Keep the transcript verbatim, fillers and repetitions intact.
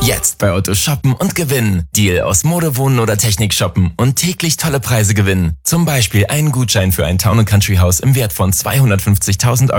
Jetzt bei Otto shoppen und gewinnen. Deal aus Mode, Wohnen oder Technik shoppen und täglich tolle Preise gewinnen. Zum Beispiel einen Gutschein für ein Town and Country Haus im Wert von zweihundertfünfzigtausend Euro.